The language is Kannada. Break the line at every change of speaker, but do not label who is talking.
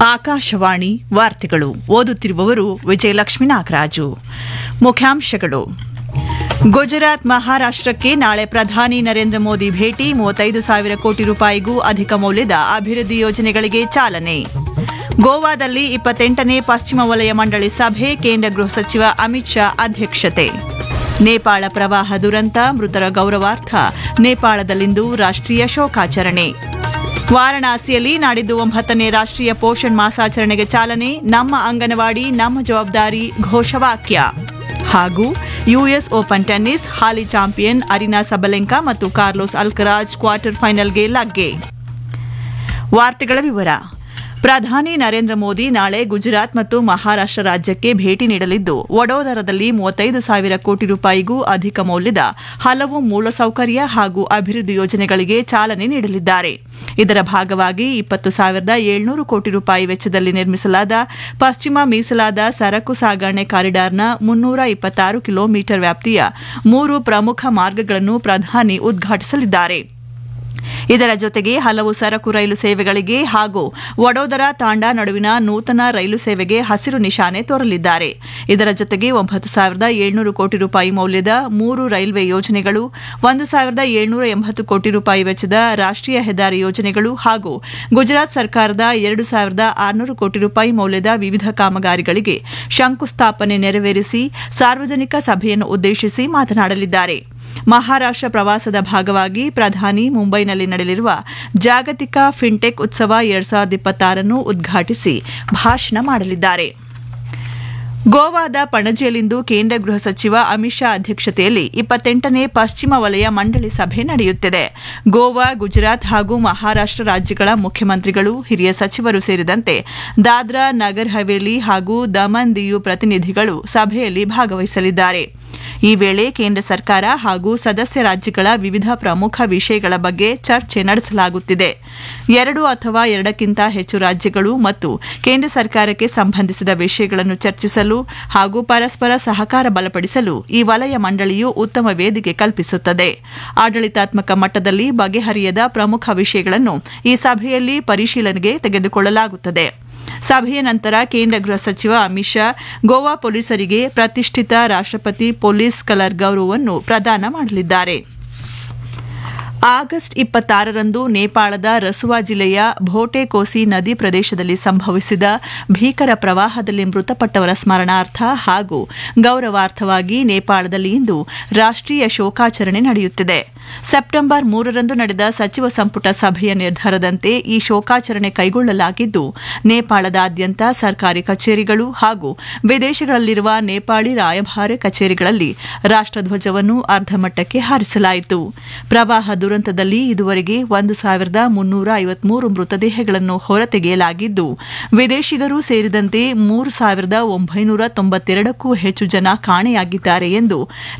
ಆಕಾಶವಾಣಿ ವಾರ್ತೆಗಳು ಓದುತ್ತಿರುವವರು ವಿಜಯಲಕ್ಷ್ಮಿ ನಾಗರಾಜು. ಮುಖ್ಯಾಂಶಗಳು: ಗುಜರಾತ್ ಮಹಾರಾಷ್ಟ್ರಕ್ಕೆ ನಾಳೆ ಪ್ರಧಾನಿ ನರೇಂದ್ರ ಮೋದಿ ಭೇಟಿ, 35,000 ಕೋಟಿ ರೂಪಾಯಿಗೂ ಅಧಿಕ ಮೌಲ್ಯದ ಅಭಿವೃದ್ಧಿ ಯೋಜನೆಗಳಿಗೆ ಚಾಲನೆ. ಗೋವಾದಲ್ಲಿ 28ನೇ ಪಶ್ಚಿಮ ವಲಯ ಮಂಡಳಿ ಸಭೆ, ಕೇಂದ್ರ ಗೃಹ ಸಚಿವ ಅಮಿತ್ ಶಾ ಅಧ್ಯಕ್ಷತೆ. ನೇಪಾಳ ಪ್ರವಾಹ ದುರಂತ, ಮೃತರ ಗೌರವಾರ್ಥ ನೇಪಾಳದಲ್ಲಿಂದು ರಾಷ್ಟ್ರೀಯ ಶೋಕಾಚರಣೆ. ವಾರಣಾಸಿಯಲ್ಲಿ ನಾಡಿದ್ದು 9ನೇ ರಾಷ್ಟ್ರೀಯ ಪೋಷಣ್ ಮಾಸಾಚರಣೆಗೆ ಚಾಲನೆ, ನಮ್ಮ ಅಂಗನವಾಡಿ ನಮ್ಮ ಜವಾಬ್ದಾರಿ ಘೋಷವಾಕ್ಯ. ಹಾಗೂ ಯುಎಸ್ ಓಪನ್ ಟೆನ್ನಿಸ್, ಹಾಲಿ ಚಾಂಪಿಯನ್ ಅರಿನಾ ಸಬಲೆಂಕಾ ಮತ್ತು ಕಾರ್ಲೋಸ್ ಅಲ್ಕರಾಜ್ ಕ್ವಾರ್ಟರ್ ಫೈನಲ್ಗೆ ಲಗ್ಗೆ. ವಾರ್ತೆಗಳ ವಿವರ. ಪ್ರಧಾನಿ ನರೇಂದ್ರ ಮೋದಿ ನಾಳೆ ಗುಜರಾತ್ ಮತ್ತು ಮಹಾರಾಷ್ಟ್ರ ರಾಜ್ಯಕ್ಕೆ ಭೇಟಿ ನೀಡಲಿದ್ದು, ವಡೋದರದಲ್ಲಿ 35,000 ಕೋಟಿ ರೂಪಾಯಿಗೂ ಅಧಿಕ ಮೌಲ್ಯದ ಹಲವು ಮೂಲಸೌಕರ್ಯ ಹಾಗೂ ಅಭಿವೃದ್ಧಿ ಯೋಜನೆಗಳಿಗೆ ಚಾಲನೆ ನೀಡಲಿದ್ದಾರೆ. ಇದರ ಭಾಗವಾಗಿ 20,700 ಕೋಟಿ ರೂಪಾಯಿ ವೆಚ್ಚದಲ್ಲಿ ನಿರ್ಮಿಸಲಾದ ಪಶ್ಚಿಮ ಮೀಸಲಾದ ಸರಕು ಸಾಗಣೆ ಕಾರಿಡಾರ್ನ 326 ಕಿಲೋಮೀಟರ್ ವ್ಯಾಪ್ತಿಯ 3 ಪ್ರಮುಖ ಮಾರ್ಗಗಳನ್ನು ಪ್ರಧಾನಿ ಉದ್ಘಾಟಿಸಲಿದ್ದಾರೆ. ಇದರ ಜೊತೆಗೆ ಹಲವು ಸರಕು ರೈಲು ಸೇವೆಗಳಿಗೆ ಹಾಗೂ ವಡೋದರ ತಾಂಡಾ ನಡುವಿನ ನೂತನ ರೈಲು ಸೇವೆಗೆ ಹಸಿರು ನಿಶಾನೆ ತೋರಲಿದ್ದಾರೆ. ಇದರ ಜೊತೆಗೆ 9,700 ಕೋಟಿ ರೂಪಾಯಿ ಮೌಲ್ಯದ 3 ರೈಲ್ವೆ ಯೋಜನೆಗಳು, 1,780 ಕೋಟಿ ರೂಪಾಯಿ ವೆಚ್ಚದ ರಾಷ್ಟ್ರೀಯ ಹೆದ್ದಾರಿ ಯೋಜನೆಗಳು ಹಾಗೂ ಗುಜರಾತ್ ಸರ್ಕಾರದ 2,600 ಕೋಟಿ ರೂಪಾಯಿ ಮೌಲ್ಯದ ವಿವಿಧ ಕಾಮಗಾರಿಗಳಿಗೆ ಶಂಕುಸ್ಥಾಪನೆ ನೆರವೇರಿಸಿ ಸಾರ್ವಜನಿಕ ಸಭೆಯನ್ನು ಉದ್ದೇಶಿಸಿ ಮಾತನಾಡಲಿದ್ದಾರೆ. ಮಹಾರಾಷ್ಟ್ರ ಪ್ರವಾಸದ ಭಾಗವಾಗಿ ಪ್ರಧಾನಿ ಮುಂಬೈನಲ್ಲಿ ನಡೆಯಲಿರುವ ಜಾಗತಿಕ ಫಿನ್ಟೆಕ್ ಉತ್ಸವ 2026 ಉದ್ಘಾಟಿಸಿ ಭಾಷಣ ಮಾಡಲಿದ್ದಾರೆ. ಗೋವಾದ ಪಣಜಿಯಲ್ಲಿಂದು ಕೇಂದ್ರ ಗೃಹ ಸಚಿವ ಅಮಿತ್ ಶಾ ಅಧ್ಯಕ್ಷತೆಯಲ್ಲಿ 28ನೇ ಪಶ್ಚಿಮ ವಲಯ ಮಂಡಳಿ ಸಭೆ ನಡೆಯುತ್ತಿದೆ. ಗೋವಾ, ಗುಜರಾತ್ ಹಾಗೂ ಮಹಾರಾಷ್ಟ್ರ ರಾಜ್ಯಗಳ ಮುಖ್ಯಮಂತ್ರಿಗಳು, ಹಿರಿಯ ಸಚಿವರು ಸೇರಿದಂತೆ ದಾದ್ರಾ, ನಗರ್ ಹವೇಲಿ ಹಾಗೂ ದಮನ್ ದಿಯು ಪ್ರತಿನಿಧಿಗಳು ಸಭೆಯಲ್ಲಿ ಭಾಗವಹಿಸಲಿದ್ದಾರೆ. ಈ ವೇಳೆ ಕೇಂದ್ರ ಸರ್ಕಾರ ಹಾಗೂ ಸದಸ್ಯ ರಾಜ್ಯಗಳ ವಿವಿಧ ಪ್ರಮುಖ ವಿಷಯಗಳ ಬಗ್ಗೆ ಚರ್ಚೆ ನಡೆಸಲಾಗುತ್ತಿದೆ. 2 ಅಥವಾ 2ಕ್ಕಿಂತ ಹೆಚ್ಚು ರಾಜ್ಯಗಳು ಮತ್ತು ಕೇಂದ್ರ ಸರ್ಕಾರಕ್ಕೆ ಸಂಬಂಧಿಸಿದ ವಿಷಯಗಳನ್ನು ಚರ್ಚಿಸಲು ಹಾಗೂ ಪರಸ್ಪರ ಸಹಕಾರ ಬಲಪಡಿಸಲು ಈ ವಲಯ ಮಂಡಳಿಯು ಉತ್ತಮ ವೇದಿಕೆ ಕಲ್ಪಿಸುತ್ತದೆ. ಆಡಳಿತಾತ್ಮಕ ಮಟ್ಟದಲ್ಲಿ ಬಗೆಹರಿಯದ ಪ್ರಮುಖ ವಿಷಯಗಳನ್ನು ಈ ಸಭೆಯಲ್ಲಿ ಪರಿಶೀಲನೆಗೆ ತೆಗೆದುಕೊಳ್ಳಲಾಗುತ್ತದೆ. ಸಭೆಯ ನಂತರ ಕೇಂದ್ರ ಗೃಹ ಸಚಿವ ಅಮಿತ್ ಶಾ ಗೋವಾ ಪೊಲೀಸರಿಗೆ ಪ್ರತಿಷ್ಠಿತ ರಾಷ್ಟ್ರಪತಿ ಪೊಲೀಸ್ ಕಲರ್ ಗೌರವವನ್ನು ಪ್ರದಾನ ಮಾಡಲಿದ್ದಾರೆ. ಆಗಸ್ಟ್ 26ರಂದು ನೇಪಾಳದ ರಸುವಾ ಜಿಲ್ಲೆಯ ಭೋಟೆ ಕೋಸಿ ನದಿ ಪ್ರದೇಶದಲ್ಲಿ ಸಂಭವಿಸಿದ ಭೀಕರ ಪ್ರವಾಹದಲ್ಲಿ ಮೃತಪಟ್ಟವರ ಸ್ಮರಣಾರ್ಥ ಹಾಗೂ ಗೌರವಾರ್ಥವಾಗಿ ನೇಪಾಳದಲ್ಲಿ ಇಂದು ರಾಷ್ಟ್ರೀಯ ಶೋಕಾಚರಣೆ ನಡೆಯುತ್ತಿದೆ. ಸೆಪ್ಟೆಂಬರ್ 3ರಂದು ನಡೆದ ಸಚಿವ ಸಂಪುಟ ಸಭೆಯ ನಿರ್ಧಾರದಂತೆ ಈ ಶೋಕಾಚರಣೆ ಕೈಗೊಳ್ಳಲಾಗಿದ್ದು, ನೇಪಾಳದಾದ್ಯಂತ ಸರ್ಕಾರಿ ಕಚೇರಿಗಳು ಹಾಗೂ ವಿದೇಶಗಳಲ್ಲಿರುವ ನೇಪಾಳಿ ರಾಯಭಾರ ಕಚೇರಿಗಳಲ್ಲಿ ರಾಷ್ಟ್ರಧ್ವಜವನ್ನು ಅರ್ಧಮಟ್ಟಕ್ಕೆ ಹಾರಿಸಲಾಯಿತು. ಪ್ರವಾಹ ದುರಂತದಲ್ಲಿ ಇದುವರೆಗೆ 1,353 ಮೃತದೇಹಗಳನ್ನು ಹೊರತೆಗೆಯಲಾಗಿದ್ದು, ವಿದೇಶಿಗರು ಸೇರಿದಂತೆ 3,992ಕ್ಕೂ ಹೆಚ್ಚು ಜನ ಕಾಣೆಯಾಗಿದ್ದಾರೆ ಎಂದು